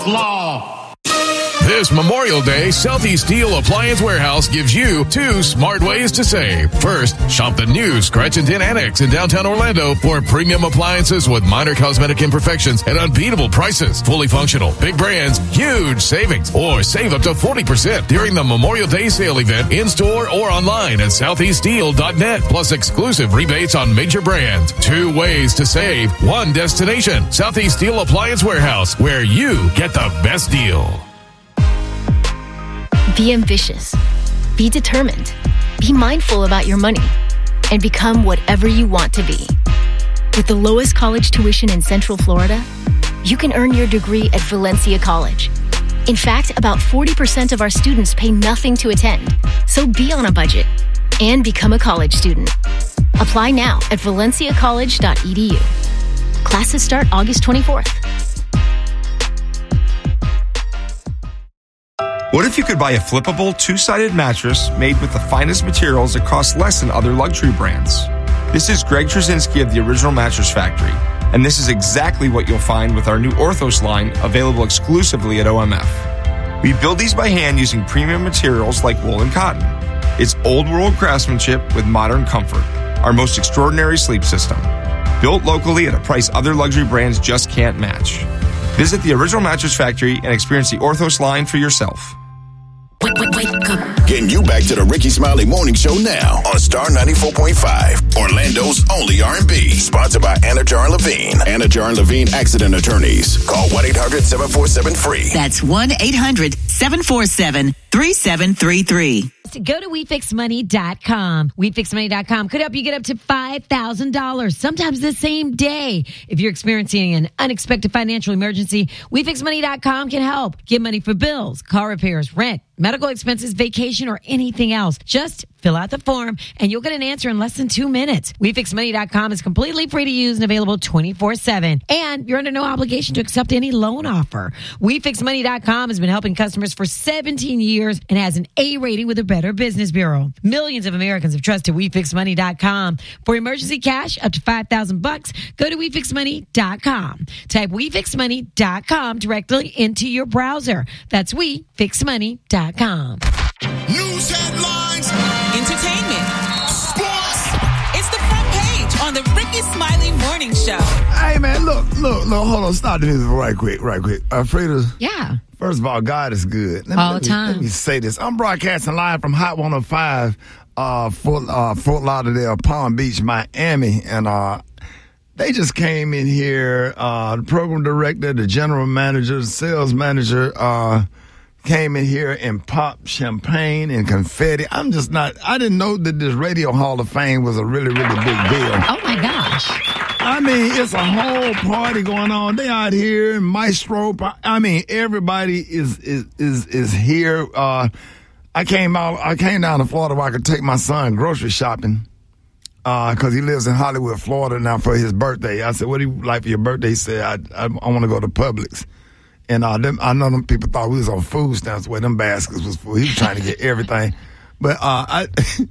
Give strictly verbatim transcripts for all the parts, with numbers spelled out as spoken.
Outlaw. This Memorial Day, Southeast Steel Appliance Warehouse gives you two smart ways to save. First, shop the new Scratch and Tin Annex in downtown Orlando for premium appliances with minor cosmetic imperfections at unbeatable prices. Fully functional, big brands, huge savings. Or save up to forty percent during the Memorial Day sale event in-store or online at southeast steel dot net. Plus exclusive rebates on major brands. Two ways to save, one destination. Southeast Steel Appliance Warehouse, where you get the best deal. Be ambitious, be determined, be mindful about your money, and become whatever you want to be. With the lowest college tuition in Central Florida, you can earn your degree at Valencia College. In fact, about forty percent of our students pay nothing to attend, so be on a budget and become a college student. Apply now at valencia college dot e d u. Classes start August twenty-fourth. What if you could buy a flippable, two-sided mattress made with the finest materials that cost less than other luxury brands? This is Greg Trzynski of the Original Mattress Factory, and this is exactly what you'll find with our new Orthos line, available exclusively at O M F. We build these by hand using premium materials like wool and cotton. It's old-world craftsmanship with modern comfort, our most extraordinary sleep system. Built locally at a price other luxury brands just can't match. Visit the Original Mattress Factory and experience the Orthos line for yourself. Wake, wake, wake up. Getting you back to the Ricky Smiley Morning Show now on Star ninety-four point five, Orlando's only R and B. Sponsored by Anajar and Levine. Anajar and Levine Accident Attorneys. Call one eight hundred seven four seven free. That's one eight hundred seven four seven three seven three three. Go to we fix money dot com. we fix money dot com could help you get up to five thousand dollars, sometimes the same day. If you're experiencing an unexpected financial emergency, we fix money dot com can help. Get money for bills, car repairs, rent, medical expenses, vacation, or anything else. Just fill out the form, and you'll get an answer in less than two minutes. we fix money dot com is completely free to use and available twenty-four seven. And you're under no obligation to accept any loan offer. we fix money dot com has been helping customers for seventeen years and has an A rating with a Better Business Bureau. Millions of Americans have trusted we fix money dot com. For emergency cash up to five thousand bucks, go to we fix money dot com. Type we fix money dot com directly into your browser. That's we fix money dot com. News headlines. Entertainment. Sports. It's the front page on the Ricky Smiley Morning Show. Hey, man, look, look, look, hold on. Stop the music right quick, right quick. Alfreda. Yeah. First of all, God is good. Let me, all the let me, time. Let me say this. I'm broadcasting live from Hot one oh five, uh, Fort, uh, Fort Lauderdale, Palm Beach, Miami, and uh, they just came in here. Uh, the program director, the general manager, the sales manager, uh, came in here and popped champagne and confetti. I'm just not, I didn't know that this Radio Hall of Fame was a really, really big deal. Oh, my gosh. I mean, it's a whole party going on. They out here, Maestro. I mean, everybody is is is, is here. Uh, I came out, I came down to Florida where I could take my son grocery shopping because uh, he lives in Hollywood, Florida now for his birthday. I said, what do you like for your birthday? He said, I, I, I want to go to Publix. And uh, them, I know them people thought we was on food stamps where them baskets was full. He was trying to get everything. But uh, I,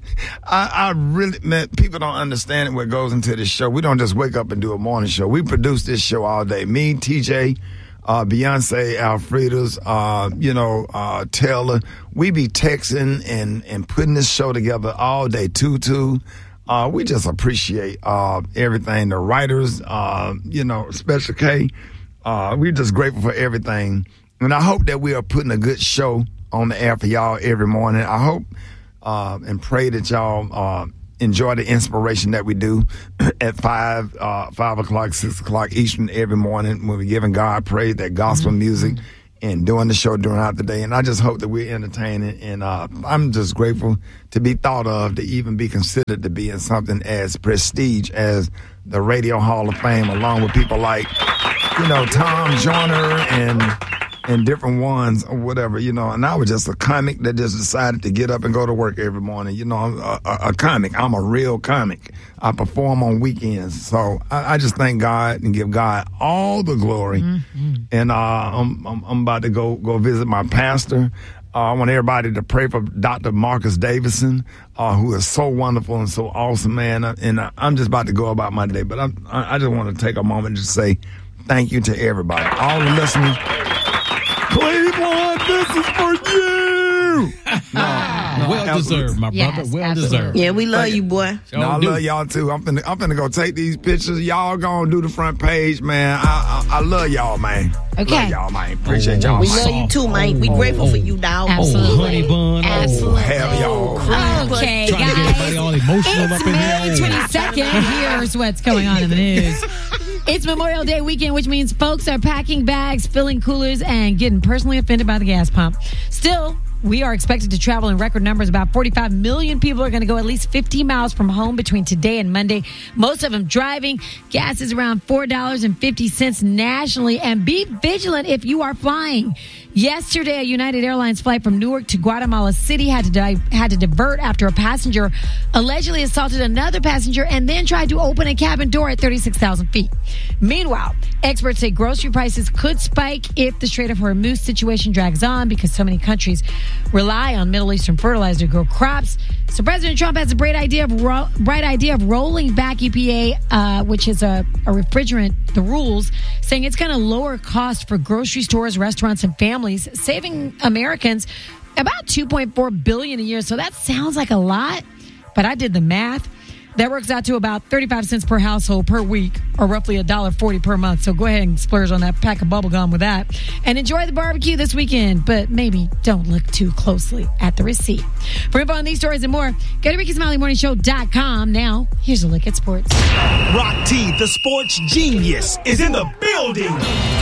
I, I really, man, people don't understand what goes into this show. We don't just wake up and do a morning show. We produce this show all day. Me, T J, uh, Beyonce, Alfreda's, uh, you know, uh, Taylor. We be texting and, and putting this show together all day. Tutu. Uh, we just appreciate uh, everything. The writers, uh, you know, Special K. Uh, we're just grateful for everything. And I hope that we are putting a good show on the air for y'all every morning. I hope uh, and pray that y'all uh, enjoy the inspiration that we do at five, uh, five o'clock, six o'clock Eastern every morning when we're giving God praise, that gospel mm-hmm. music, and doing the show throughout the day. And I just hope that we're entertaining. And uh, I'm just grateful to be thought of, to even be considered to be in something as prestige as the Radio Hall of Fame, along with people like, you know, Tom Joyner and and different ones or whatever, you know. And I was just a comic that just decided to get up and go to work every morning. You know, I'm a, a, a comic. I'm a real comic. I perform on weekends. So I, I just thank God and give God all the glory. Mm-hmm. And uh, I'm, I'm I'm about to go go visit my pastor. Uh, I want everybody to pray for Doctor Marcus Davison, uh, who is so wonderful and so awesome, man. And I, I'm just about to go about my day. But I'm, I, I just want to take a moment to say thank you to everybody, all the listeners. Cleveland, this is for you. No, well absolutely. deserved, my Yes, brother. Well absolutely. deserved. Yeah, we love you, boy. No, I love y'all too. I'm finna, I'm finna go take these pictures. Y'all gonna do the front page, man. I, I, I love y'all, man. Okay. Love y'all, man. Appreciate y'all. We man. love you too, man. We grateful for you, dog. Absolutely. Oh, honey bun. Absolutely. Have y'all. Okay, Trying to get everybody guys. all emotional It's up in May here. twenty-second. Here's what's going on in the news. It's Memorial Day weekend, which means folks are packing bags, filling coolers, and getting personally offended by the gas pump. Still, we are expected to travel in record numbers. About forty-five million people are going to go at least fifty miles from home between today and Monday. Most of them driving. Gas is around four dollars and fifty cents nationally. And be vigilant if you are flying. Yesterday, a United Airlines flight from Newark to Guatemala City had to di- had to divert after a passenger allegedly assaulted another passenger and then tried to open a cabin door at thirty-six thousand feet. Meanwhile, experts say grocery prices could spike if the Strait of Hormuz situation drags on because so many countries rely on Middle Eastern fertilizer to grow crops. So President Trump has a bright idea of ro- bright idea of rolling back E P A, uh, which is a, a refrigerant, the rules, saying it's going to lower costs for grocery stores, restaurants, and families, saving Americans about two point four billion dollars a year. So that sounds like a lot, but I did the math. That works out to about thirty-five cents per household per week, or roughly one dollar forty per month. So go ahead and splurge on that pack of bubble gum with that. And enjoy the barbecue this weekend, but maybe don't look too closely at the receipt. For info on these stories and more, go to Ricky Smiley Morning Show dot com. Now, here's a look at sports. Rock T, the sports genius, is in the building.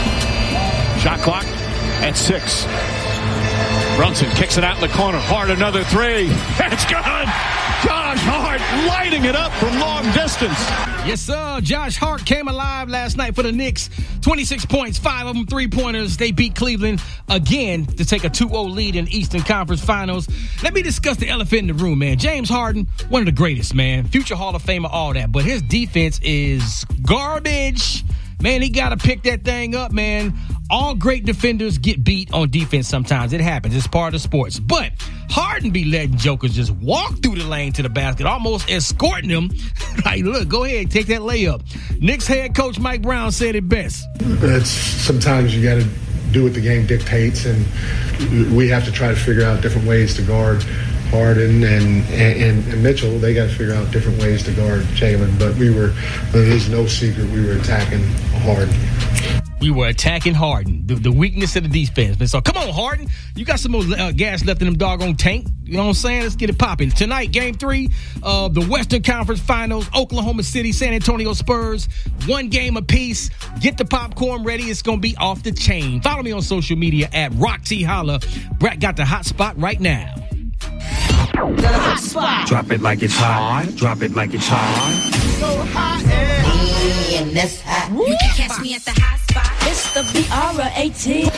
Shot clock at six. Brunson kicks it out in the corner. Hart, another three. It's gone. Josh Hart lighting it up from long distance. Yes, sir. Josh Hart came alive last night for the Knicks. twenty-six points, five of them three-pointers. They beat Cleveland again to take a two oh lead in the Eastern Conference Finals. Let me discuss the elephant in the room, man. James Harden, one of the greatest, man. Future Hall of Famer, all that. But his defense is garbage. Man, he got to pick that thing up, man. All great defenders get beat on defense sometimes. It happens. It's part of sports. But Harden be letting jokers just walk through the lane to the basket, almost escorting them. Like, look, go ahead, take that layup. Knicks head coach Mike Brown said it best. It's sometimes you got to do what the game dictates, and we have to try to figure out different ways to guard Harden and, and, and Mitchell. They got to figure out different ways to guard Jalen. But we were, there's no secret, we were attacking Harden. We were attacking Harden, the, the weakness of the defense. Man, so come on, Harden. You got some more uh, gas left in them doggone tank. You know what I'm saying? Let's get it popping. Tonight, game three of the Western Conference Finals, Oklahoma City, San Antonio Spurs. One game apiece. Get the popcorn ready. It's going to be off the chain. Follow me on social media at Rock T Holla. Brett got the hot spot right now. The hot spot. Drop it like it's hot. Drop it like it's hot. So hot and in this hot. You can catch me at the hot spot. It's the B R eighteen.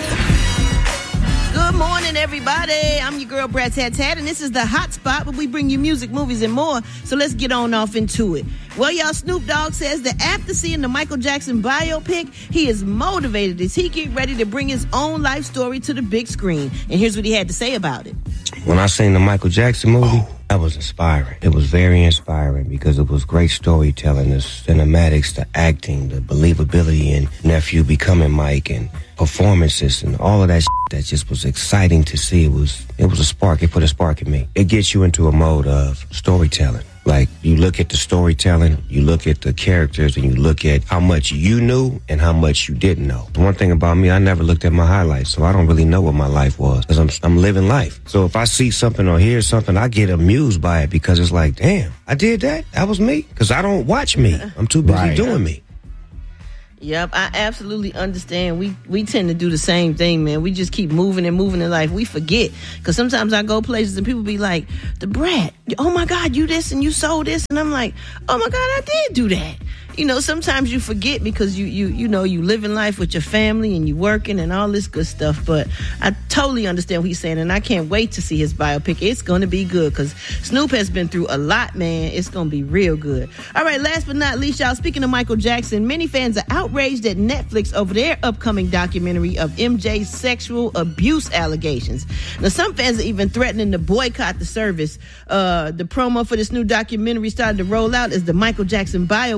Good morning, everybody. I'm your girl, Brad Tat Tat, and this is the Hot Spot, where we bring you music, movies, and more. So let's get on off into it. Well, y'all, Snoop Dogg says that after seeing the Michael Jackson biopic, he is motivated as he get ready to bring his own life story to the big screen. And here's what he had to say about it. When I seen the Michael Jackson movie, that was inspiring. It was very inspiring because it was great storytelling, the cinematics, the acting, the believability in nephew becoming Mike, and performances and all of that shit that just was exciting to see. It was it was a spark. It put a spark in me. It gets you into a mode of storytelling. Like, you look at the storytelling, you look at the characters, and you look at how much you knew and how much you didn't know. The one thing about me, I never looked at my highlights, so I don't really know what my life was, because I'm, I'm living life. So if I see something or hear something, I get amused by it, because it's like, damn, I did that? That was me? Because I don't watch me. I'm too busy right. doing me. Yep, I absolutely understand. We we tend to do the same thing, man. We just keep moving and moving in life. We forget. Because sometimes I go places and people be like, the Brat, oh my God, you this and you sold this. And I'm like, oh my God, I did do that. You know, sometimes you forget because you, you, you know, you live in life with your family and you working and all this good stuff. But I totally understand what he's saying, and I can't wait to see his biopic. It's going to be good because Snoop has been through a lot, man. It's going to be real good. All right, last but not least, y'all, speaking of Michael Jackson, many fans are outraged at Netflix over their upcoming documentary of M J's sexual abuse allegations. Now, some fans are even threatening to boycott the service. Uh, the promo for this new documentary started to roll out as the Michael Jackson biopic, and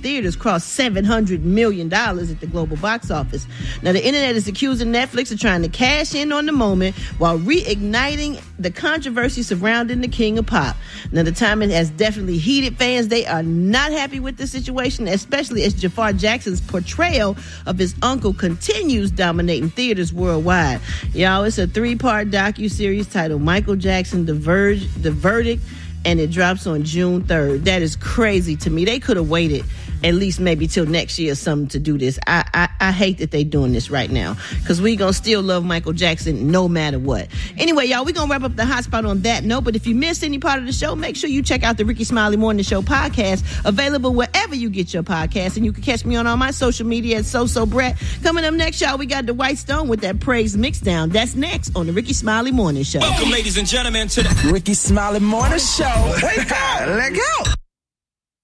theaters crossed seven hundred million dollars at the global box office. Now, the internet is accusing Netflix of trying to cash in on the moment while reigniting the controversy surrounding the King of Pop. Now, the timing has definitely heated fans. They are not happy with the situation, especially as Jafar Jackson's portrayal of his uncle continues dominating theaters worldwide. Y'all, it's a three-part docuseries titled Michael Jackson, The Verge, The Verdict, and it drops on June third. That is crazy to me. They could have waited at least maybe till next year or something to do this. I I, I hate that they doing this right now because we going to still love Michael Jackson no matter what. Anyway, y'all, we going to wrap up the hot spot on that note. But if you missed any part of the show, make sure you check out the Ricky Smiley Morning Show podcast, available wherever you get your podcasts. And you can catch me on all my social media at So-So Brett. Coming up next, y'all, we got the White Stone with that Praise Mixdown. That's next on the Ricky Smiley Morning Show. Welcome, ladies and gentlemen, to the Ricky Smiley Morning Show. Wake up! Let go!